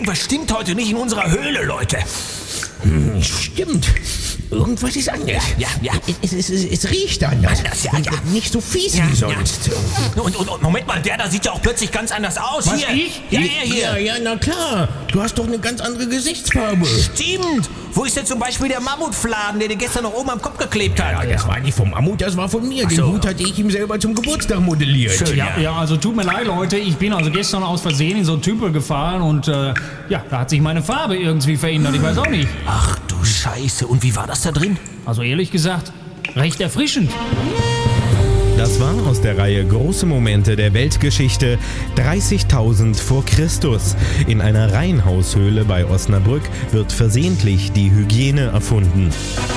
Irgendwas stimmt heute nicht in unserer Höhle, Leute. Stimmt. Irgendwas ist anders. Ja. Es riecht anders. Ja. Und nicht so fies wie sonst. Und Moment mal, der da sieht ja auch plötzlich ganz anders aus. Was, hier. ich? Ja, hier. Ja, na klar. Du hast doch eine ganz andere Gesichtsfarbe. Stimmt. Wo ist denn zum Beispiel der Mammutfladen, der dir gestern noch oben am Kopf geklebt hat? Ja, das war nicht vom Mammut, das war von mir. Den so. Hut hatte ich ihm selber zum Geburtstag modelliert. Schön. Ja, also tut mir leid, Leute. Ich bin also gestern aus Versehen in so einen Tümpel gefallen und da hat sich meine Farbe irgendwie verändert. Ich weiß auch nicht. Ach du Scheiße. Und wie war das da drin? Also ehrlich gesagt, recht erfrischend. Das war aus der Reihe Große Momente der Weltgeschichte 30.000 vor Christus. In einer Reihenhaushöhle bei Osnabrück wird versehentlich die Hygiene erfunden.